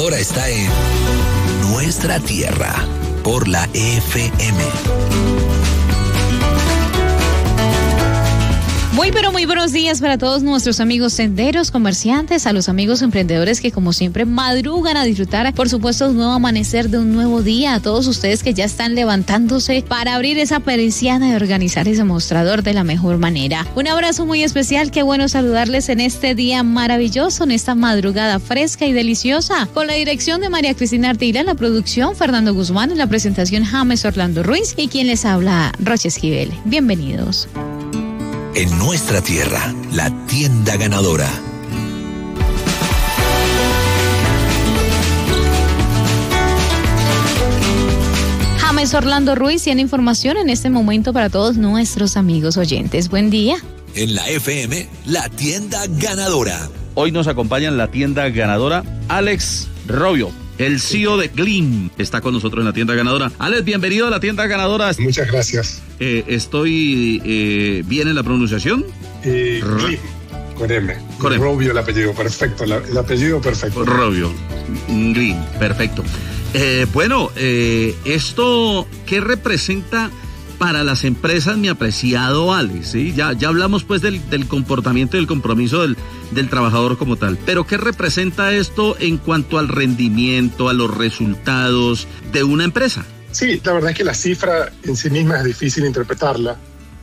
Ahora está en Nuestra Tierra por la FM. Muy buenos días para todos nuestros amigos senderos, comerciantes, a los amigos emprendedores que como siempre madrugan a disfrutar, por supuesto, un nuevo amanecer de un nuevo día, a todos ustedes que ya están levantándose para abrir esa persiana y organizar ese mostrador de la mejor manera. Un abrazo muy especial, qué bueno saludarles en este día maravilloso, en esta madrugada fresca y deliciosa, con la dirección de María Cristina Artila, en la producción Fernando Guzmán, en la presentación James Orlando Ruiz y quien les habla Rocha Esquivel. Bienvenidos. En Nuestra Tierra, la tienda ganadora. James Orlando Ruiz tiene información en este momento para todos nuestros amigos oyentes. Buen día. En la FM, la tienda ganadora. Hoy nos acompaña en la tienda ganadora Alex Robio, el CEO de Gleam. Está con nosotros en la tienda ganadora. Alex, bienvenido a la tienda ganadora. Muchas gracias. ¿Estoy bien en la pronunciación? Gleam, con M. Robio el apellido, perfecto. El apellido perfecto. Robio, Gleam, perfecto. ¿Esto qué representa para las empresas, mi apreciado Alex? ¿Sí? Ya hablamos pues del comportamiento y del compromiso del trabajador como tal, pero ¿qué representa esto en cuanto al rendimiento, a los resultados de una empresa? Sí, la verdad es que la cifra en sí misma es difícil interpretarla,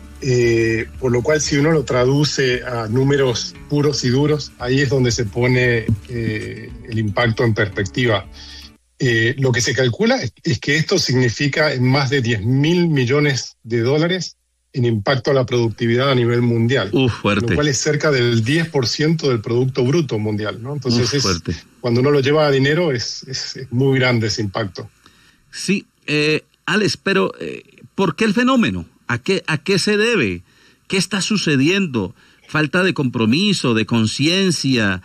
por lo cual si uno lo traduce a números puros y duros, ahí es donde se pone el impacto en perspectiva. Lo que se calcula es que esto significa en más de 10.000 millones de dólares en impacto a la productividad a nivel mundial. Fuerte. Lo cual es cerca del 10% del Producto Bruto Mundial, ¿no? Entonces cuando uno lo lleva a dinero es muy grande ese impacto. Sí, Alex, pero ¿por qué el fenómeno? ¿A qué se debe? ¿Qué está sucediendo? ¿Falta de compromiso, de conciencia,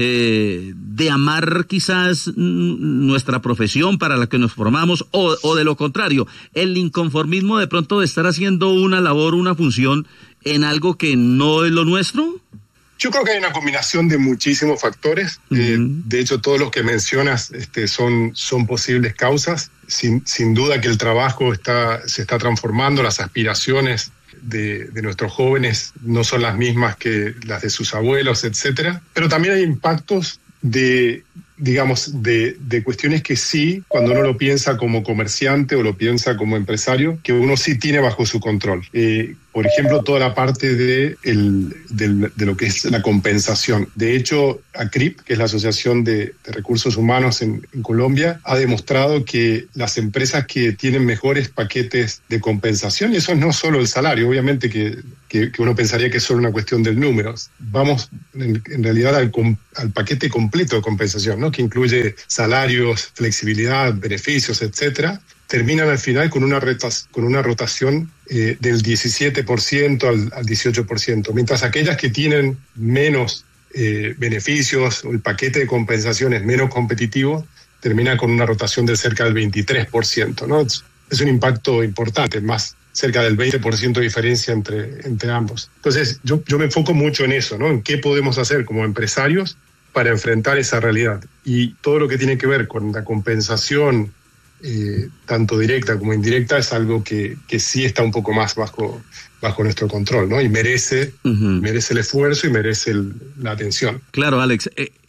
de amar quizás nuestra profesión para la que nos formamos, o de lo contrario, el inconformismo de pronto de estar haciendo una labor, una función en algo que no es lo nuestro? Yo creo que hay una combinación de muchísimos factores. De hecho, todos los que mencionas son posibles causas. Sin duda que el trabajo se está transformando, las aspiraciones de nuestros jóvenes no son las mismas que las de sus abuelos, etcétera. Pero también hay impactos de cuestiones que sí, cuando uno lo piensa como comerciante o lo piensa como empresario, que uno sí tiene bajo su control. Por ejemplo, toda la parte de lo que es la compensación. De hecho, ACRIP, que es la Asociación de Recursos Humanos en Colombia, ha demostrado que las empresas que tienen mejores paquetes de compensación, y eso no solo el salario, obviamente que uno pensaría que es solo una cuestión del número. Vamos en realidad al paquete completo de compensación, ¿no? Que incluye salarios, flexibilidad, beneficios, etcétera. Terminan al final con una rotación del 17% al 18%, mientras aquellas que tienen menos beneficios o el paquete de compensación es menos competitivo, terminan con una rotación de cerca del 23%, ¿no? Es un impacto importante, más cerca del 20% de diferencia entre ambos. Entonces, yo me enfoco mucho en eso, ¿no? En qué podemos hacer como empresarios para enfrentar esa realidad. Y todo lo que tiene que ver con la compensación, tanto directa como indirecta, es algo que sí está un poco más bajo nuestro control, ¿no? Y merece el esfuerzo y merece la atención. Claro, Alex.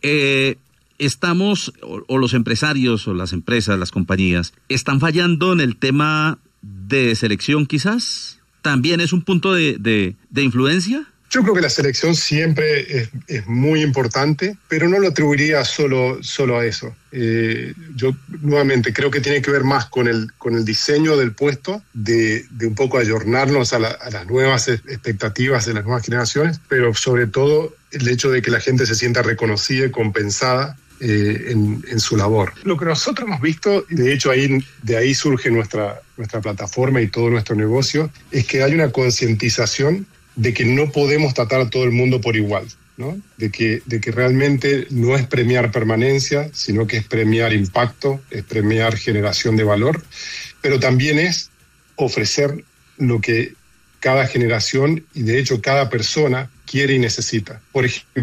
Estamos, o los empresarios, o las empresas, las compañías, ¿están fallando en el tema de selección quizás? ¿También es un punto de influencia? Yo creo que la selección siempre es muy importante, pero no lo atribuiría solo a eso. Yo nuevamente creo que tiene que ver más con el diseño del puesto, de un poco ayornarnos a las nuevas expectativas de las nuevas generaciones, pero sobre todo el hecho de que la gente se sienta reconocida y compensada en su labor. Lo que nosotros hemos visto, y de hecho de ahí surge nuestra plataforma y todo nuestro negocio, es que hay una concientización de que no podemos tratar a todo el mundo por igual, ¿no? De que realmente no es premiar permanencia, sino que es premiar impacto, es premiar generación de valor, pero también es ofrecer lo que cada generación y de hecho cada persona quiere y necesita. Por ejemplo,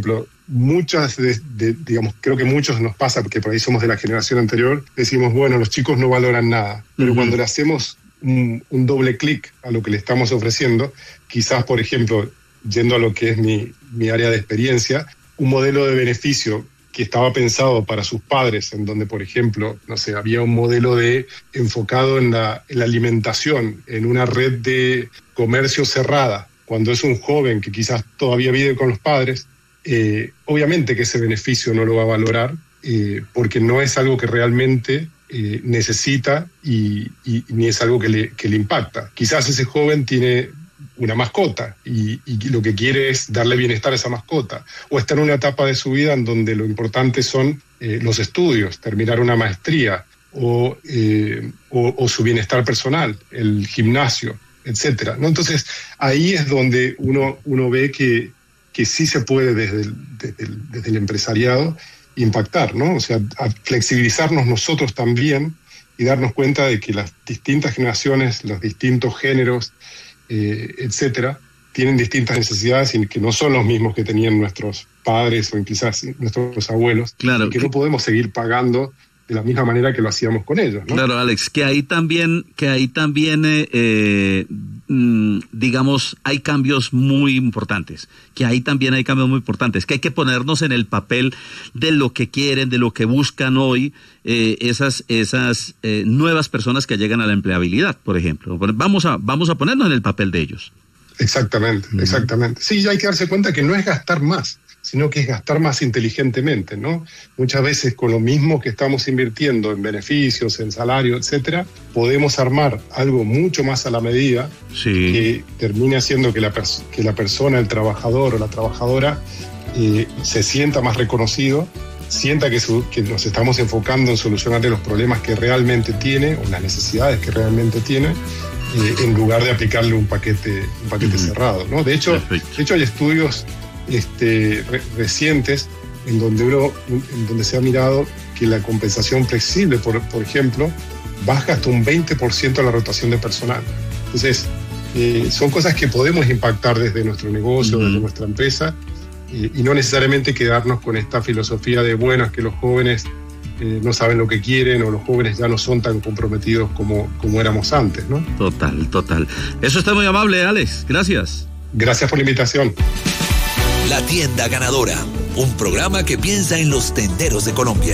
muchas digamos, creo que muchos nos pasa, porque por ahí somos de la generación anterior, decimos, bueno, los chicos no valoran nada, pero cuando le hacemos un doble clic a lo que le estamos ofreciendo, quizás, por ejemplo, yendo a lo que es mi área de experiencia, un modelo de beneficio que estaba pensado para sus padres, en donde, por ejemplo, no sé, había un modelo enfocado en la alimentación, en una red de comercio cerrada, cuando es un joven que quizás todavía vive con los padres, obviamente que ese beneficio no lo va a valorar, porque no es algo que realmente necesita y ni es algo que le impacta. Quizás ese joven tiene una mascota y lo que quiere es darle bienestar a esa mascota, o está en una etapa de su vida en donde lo importante son los estudios, terminar una maestría o su bienestar personal, el gimnasio, etcétera, ¿no? Entonces ahí es donde uno ve que sí se puede desde el empresariado impactar, ¿no? O sea, a flexibilizarnos nosotros también y darnos cuenta de que las distintas generaciones, los distintos géneros, etcétera, tienen distintas necesidades y que no son los mismos que tenían nuestros padres o quizás nuestros abuelos. Claro. Y que no podemos seguir pagando de la misma manera que lo hacíamos con ellos, ¿no? Claro, Alex, que ahí también digamos, hay cambios muy importantes, que hay que ponernos en el papel de lo que quieren, de lo que buscan hoy esas nuevas personas que llegan a la empleabilidad, por ejemplo. Vamos a ponernos en el papel de ellos. Exactamente. Sí, hay que darse cuenta que no es gastar más, sino que es gastar más inteligentemente, ¿no? Muchas veces con lo mismo que estamos invirtiendo en beneficios, en salario, etcétera, podemos armar algo mucho más a la medida, sí, que termine haciendo que la persona, el trabajador o la trabajadora se sienta más reconocido, sienta que nos estamos enfocando en solucionarle los problemas que realmente tiene o las necesidades que realmente tiene, en lugar de aplicarle un paquete cerrado, ¿no? De hecho hay estudios recientes en donde se ha mirado que la compensación flexible, por ejemplo, baja hasta un 20% la rotación de personal. Entonces, son cosas que podemos impactar desde nuestro negocio, desde nuestra empresa, y no necesariamente quedarnos con esta filosofía de, bueno, es que los jóvenes no saben lo que quieren, o los jóvenes ya no son tan comprometidos como éramos antes, ¿no? Total. Eso está muy amable, Alex. Gracias. Gracias por la invitación. La Tienda Ganadora, un programa que piensa en los tenderos de Colombia.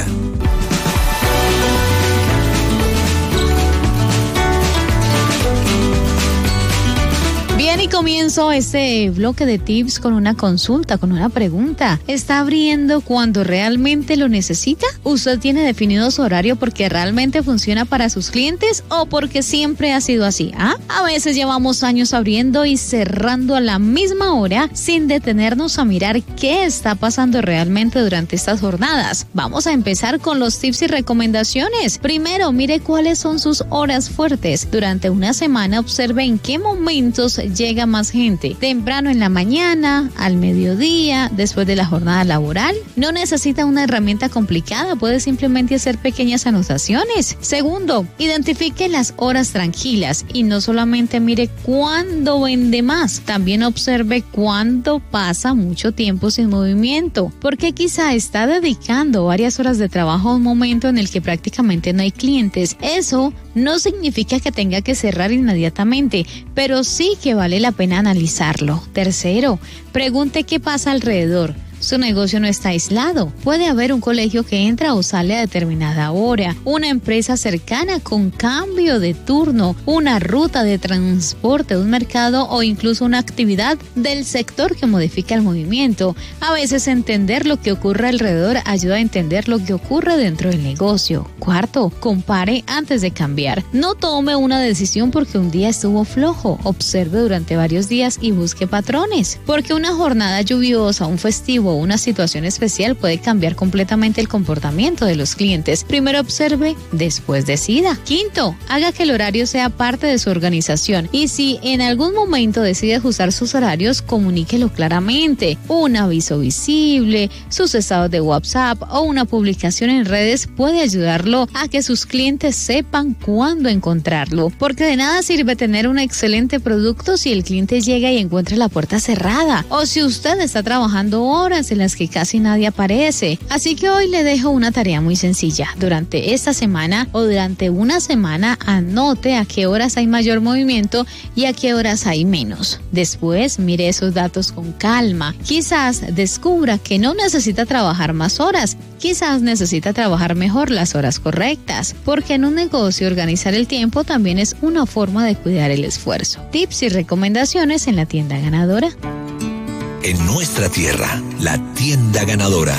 Bien, y comienzo este bloque de tips con una consulta, con una pregunta. ¿Está abriendo cuando realmente lo necesita? ¿Usted tiene definido su horario porque realmente funciona para sus clientes o porque siempre ha sido así? A veces llevamos años abriendo y cerrando a la misma hora sin detenernos a mirar qué está pasando realmente durante estas jornadas. Vamos a empezar con los tips y recomendaciones. Primero, mire cuáles son sus horas fuertes. Durante una semana observe en qué momentos llega más gente. Temprano en la mañana, al mediodía, después de la jornada laboral. No necesita una herramienta complicada, puede simplemente hacer pequeñas anotaciones. Segundo, identifique las horas tranquilas y no solamente mire cuándo vende más, también observe cuándo pasa mucho tiempo sin movimiento, porque quizá está dedicando varias horas de trabajo a un momento en el que prácticamente no hay clientes. Eso no significa que tenga que cerrar inmediatamente, pero sí que vale la pena analizarlo. Tercero, pregunte qué pasa alrededor. Su negocio no está aislado. Puede haber un colegio que entra o sale a determinada hora, una empresa cercana con cambio de turno, una ruta de transporte, un mercado o incluso una actividad del sector que modifica el movimiento. A veces entender lo que ocurre alrededor ayuda a entender lo que ocurre dentro del negocio. Cuarto, compare antes de cambiar. No tome una decisión porque un día estuvo flojo. Observe durante varios días y busque patrones. Porque una jornada lluviosa, un festivo o una situación especial puede cambiar completamente el comportamiento de los clientes. Primero observe, después decida. Quinto, haga que el horario sea parte de su organización y si en algún momento decide ajustar sus horarios, comuníquelo claramente. Un aviso visible, sus estados de WhatsApp o una publicación en redes puede ayudarlo a que sus clientes sepan cuándo encontrarlo, porque de nada sirve tener un excelente producto si el cliente llega y encuentra la puerta cerrada o si usted está trabajando horas horas en las que casi nadie aparece. Así que hoy le dejo una tarea muy sencilla. Durante esta semana o durante una semana anote a qué horas hay mayor movimiento y a qué horas hay menos. Después mire esos datos con calma. Quizás descubra que no necesita trabajar más horas. Quizás necesita trabajar mejor las horas correctas, porque en un negocio organizar el tiempo también es una forma de cuidar el esfuerzo. Tips y recomendaciones en la tienda ganadora. En nuestra tierra, la tienda ganadora.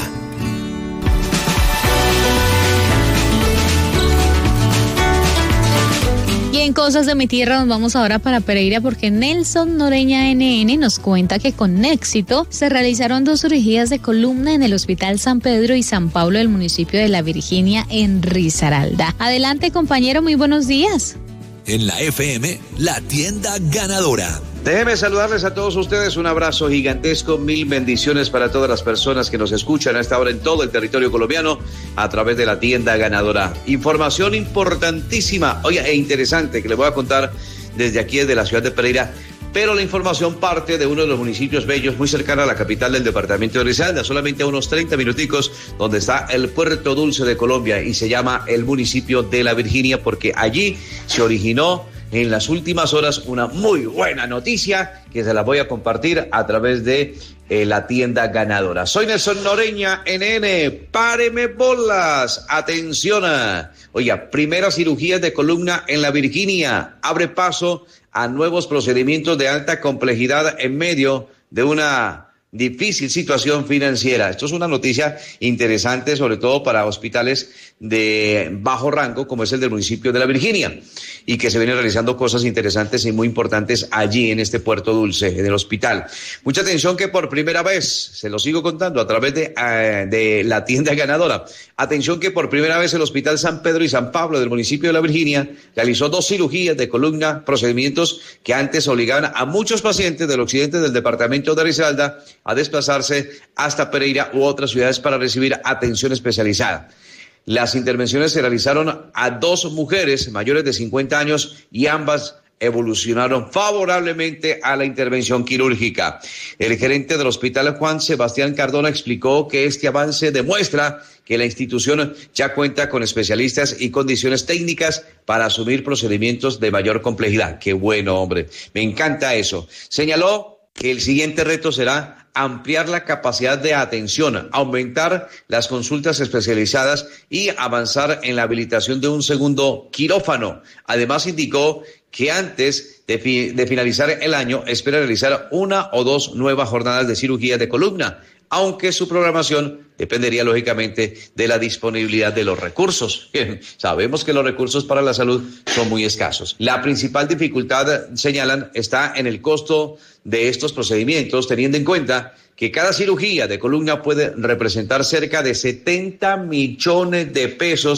Y en Cosas de mi Tierra nos vamos ahora para Pereira porque Nelson Noreña NN nos cuenta que con éxito se realizaron 2 cirugías de columna en el Hospital San Pedro y San Pablo del municipio de La Virginia en Risaralda. Adelante, compañero, muy buenos días. En la FM, la tienda ganadora. Déjenme saludarles a todos ustedes, un abrazo gigantesco, 1000 bendiciones para todas las personas que nos escuchan a esta hora en todo el territorio colombiano a través de la tienda ganadora. Información importantísima, oye, e interesante que les voy a contar desde aquí, desde la ciudad de Pereira, pero la información parte de uno de los municipios bellos muy cercano a la capital del departamento de Risaralda, solamente a unos 30 minuticos, donde está el Puerto Dulce de Colombia y se llama el municipio de La Virginia porque allí se originó en las últimas horas una muy buena noticia que se la voy a compartir a través de la tienda ganadora. Soy Nelson Noreña NN, páreme bolas, atención. Oiga, primera cirugía de columna en La Virginia, abre paso a nuevos procedimientos de alta complejidad en medio de una difícil situación financiera. Esto es una noticia interesante, sobre todo para hospitales de bajo rango, como es el del municipio de La Virginia, y que se vienen realizando cosas interesantes y muy importantes allí en este Puerto Dulce, en el hospital. Mucha atención que por primera vez, se lo sigo contando a través de la tienda ganadora, atención que por primera vez el Hospital San Pedro y San Pablo del municipio de La Virginia realizó 2 cirugías de columna, procedimientos que antes obligaban a muchos pacientes del occidente del departamento de Risaralda a desplazarse hasta Pereira u otras ciudades para recibir atención especializada. Las intervenciones se realizaron a 2 mujeres mayores de 50 años y ambas evolucionaron favorablemente a la intervención quirúrgica. El gerente del hospital, Juan Sebastián Cardona, explicó que este avance demuestra que la institución ya cuenta con especialistas y condiciones técnicas para asumir procedimientos de mayor complejidad. Qué bueno, hombre. Me encanta eso. Señaló que el siguiente reto será ampliar la capacidad de atención, aumentar las consultas especializadas y avanzar en la habilitación de un segundo quirófano. Además, indicó que antes de finalizar el año espera realizar 1 o 2 nuevas jornadas de cirugía de columna, aunque su programación dependería lógicamente de la disponibilidad de los recursos. Sabemos que los recursos para la salud son muy escasos. La principal dificultad, señalan, está en el costo de estos procedimientos, teniendo en cuenta que cada cirugía de columna puede representar cerca de 70 millones de pesos